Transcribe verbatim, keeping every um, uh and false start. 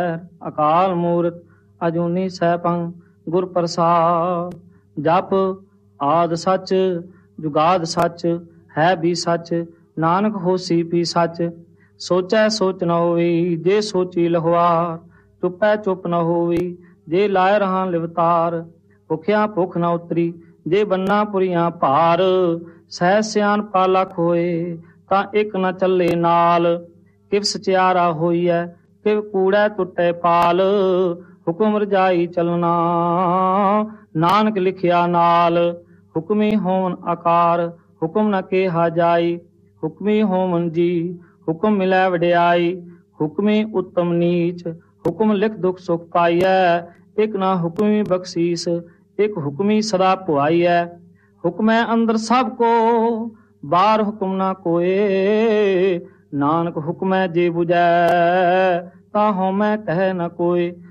ਅਕਾਲ ਮੂਰਤ ਅਜੂਨੀ ਸੈਭੰ ਗੁਰ ਪ੍ਰਸਾਦ। ਜਪ ਆਦ ਸੱਚ ਜੁਗਾਦ ਸੱਚ ਹੈ ਵੀ ਸੱਚ, ਨਾਨਕ ਹੋਸੀ ਵੀ ਸੱਚ। ਸੋਚੈ ਸੋਚ ਨ ਹੋਈ ਜੇ ਸੋਚੀ ਲਹਵਾਰ, ਚੁੱਪੈ ਚੁੱਪ ਨ ਹੋਈ ਜੇ ਲਾਇ ਰਹਾ ਲਿਵਤਾਰ। ਭੁਖਿਆ ਭੁੱਖ ਨ ਉਤਰੀ ਜੇ ਬੰਨਾ ਪੁਰੀਆਂ ਭਾਰ, ਸਹਿ ਸਿਆਣਪਾ ਲੱਖ ਹੋਏ ਤਾਂ ਇੱਕ ਨ ਚੱਲੇ ਨਾਲ। ਕਿਵ ਸਚਿਆਰਾ ਹੋਈਐ ਕਿਵ ਕੂੜੈ ਟੁੱਟੈ ਪਾਲ, ਹੁਕਮ ਰਜਾਈ ਚਲਣਾ ਨਾਨਕ ਲਿਖਿਆ ਨਾਲ। ਹੁਕਮੀ ਹੋਵਨ ਆਕਾਰ ਹੁਕਮ ਨ ਕੇਹਾ ਜਾਈ, ਹੁਕਮੀ ਹੋਵਨ ਜੀ ਹੁਕਮ ਮਿਲੈ ਵਡਿਆਈ। ਹੁਕਮੀ ਉੱਤਮ ਨੀਚ ਹੁਕਮ ਲਿਖ ਦੁਖ ਸੁਖ ਪਾਈਐ, ਇੱਕ ਨਾ ਹੁਕਮੀ ਬਖਸ਼ੀਸ ਇੱਕ ਹੁਕਮੀ ਸਦਾ ਪੁਆਈਐ। ਹੁਕਮੈ ਅੰਦਰ ਸਭ ਕੋ ਬਾਹਰ ਹੁਕਮ ਨਾ ਕੋਏ, ਨਾਨਕ ਹੁਕਮੈ ਜੇ ਬੁਝੈ ਤਾਂ ਹਉਮੈ ਕਹਿ ਨ ਕੋਏ।